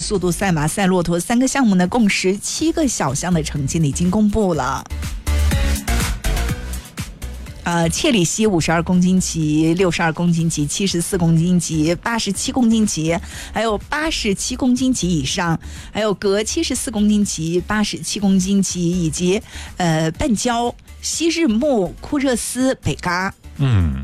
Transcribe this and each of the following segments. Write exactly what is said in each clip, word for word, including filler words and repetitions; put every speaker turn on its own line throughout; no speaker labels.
速度赛马、赛骆驼三个项目呢，共十七个小项的成绩呢已经公布了。呃，切里西五十二公斤级、六十二公斤级、七十四公斤级、八十七公斤级，还有八十七公斤级以上，还有格七十四公斤级、八十七公斤级，以及呃半焦、昔日木、库热斯、北嘎，
嗯，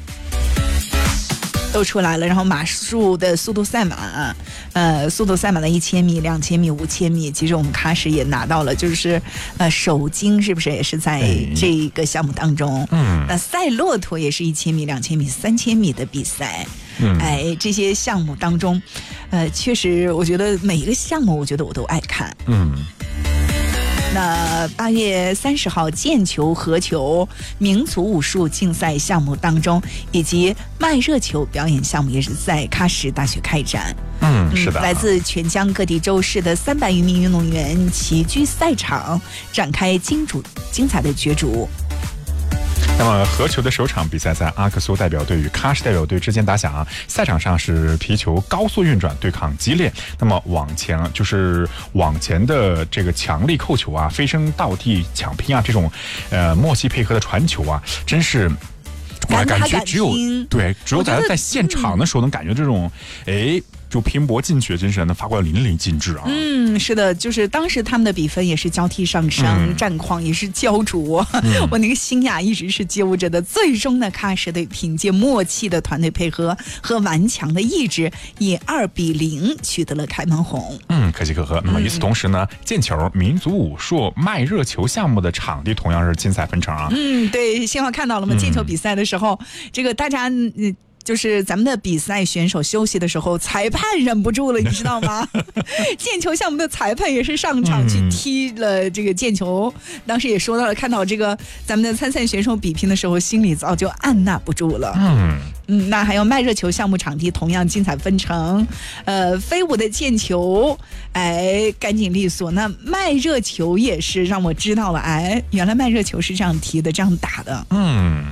都出来了。然后马术的速度赛马，呃，速度赛马的一千米、两千米、五千米，其实我们喀什也拿到了，就是呃首金，是不是也是在这个项目当中？
嗯，
那赛骆驼也是一千米、两千米、三千米的比赛。
嗯，
哎，这些项目当中，呃，确实，我觉得每一个项目，我觉得我都爱看。
嗯。
那八月三十号，毽球、合球、民族武术竞赛项目当中，以及慢热球表演项目也是在喀什大学开展。
嗯，是的，
来自全疆各地州市的三百余名运动员齐聚赛场，展开精主精彩的角逐。
那么合球的首场比赛在阿克苏代表队与喀什代表队之间打响，赛场上是皮球高速运转，对抗激烈。那么往前就是往前的这个强力扣球啊，飞身倒地抢拼啊，这种呃默契配合的传球啊，真是。我感觉只有对，只有大家在现场的时候能感觉这种，哎。就拼搏进取的精神能发挥到淋漓尽致啊！
嗯，是的，就是当时他们的比分也是交替上升，嗯、战况也是焦灼。嗯、我那个心呀一直是揪着的。最终呢，喀什队凭借默契的团队配合和顽强的意志，以二比零取得了开门红。
嗯，可喜可贺。那么与此同时呢，毽球、民族武术、慢热球项目的场地同样是精彩纷呈啊！
嗯，对，幸好看到了嘛，毽球比赛的时候，嗯、这个大家嗯。就是咱们的比赛选手休息的时候，裁判忍不住了，你知道吗？毽球项目的裁判也是上场去踢了这个毽球，嗯、当时也说到了，看到这个咱们的参赛选手比拼的时候，心里早就按捺不住了。嗯嗯，那还有慢热球项目场地同样精彩纷呈，呃，飞舞的毽球，哎，干净利索。那慢热球也是让我知道了，哎，原来慢热球是这样踢的，这样打的。嗯。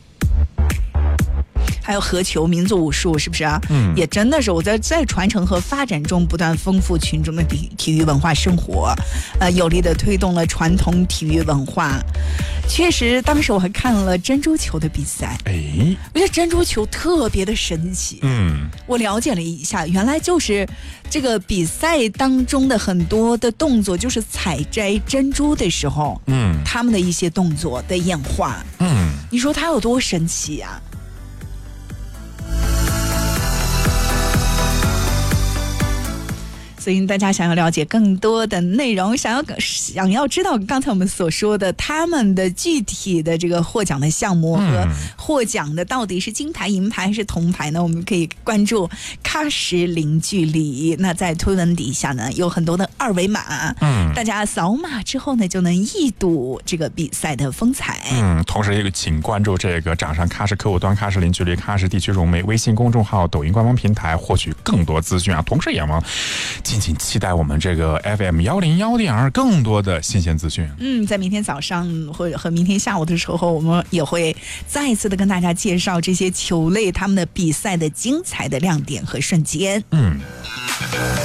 还有合球、民族武术，是不是啊？嗯，也真的是我在在传承和发展中不断丰富群众的体体育文化生活，呃，有力的推动了传统体育文化。确实，当时我还看了珍珠球的比赛，哎，我觉得珍珠球特别的神奇。嗯，我了解了一下，原来就是这个比赛当中的很多的动作，就是采摘珍珠的时候，嗯，他们的一些动作的演化，嗯，你说它有多神奇啊？所以大家想要了解更多的内容，想要想要知道刚才我们所说的他们的具体的这个获奖的项目和获奖的到底是金牌、银牌还是铜牌呢？我们可以关注喀什零距离。那在推文底下呢有很多的二维码，嗯，大家扫码之后呢就能一睹这个比赛的风采。
嗯，同时也请关注这个掌上喀什客户端、喀什零距离、喀什地区融媒微信公众号、抖音官方平台，获取更多资讯啊。同时也望敬请期待我们这个 F M 一零一点二更多的新鲜资讯。
嗯，在明天早上或者和明天下午的时候，我们也会再一次的跟大家介绍这些球类他们的比赛的精彩的亮点和瞬间。嗯。